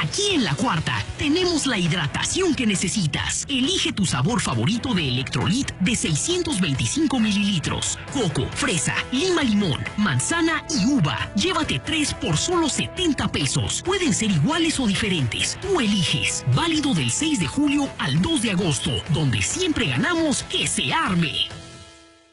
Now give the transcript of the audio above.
Aquí en La Cuarta tenemos la hidratación que necesitas. Elige tu sabor favorito de Electrolit de 625 mililitros. Coco, fresa, lima limón, manzana y uva. Llévate 3 por solo 70 pesos. Pueden ser iguales o diferentes. Tú eliges. Válido del 6 de julio al 2 de agosto, donde siempre ganamos que se arme.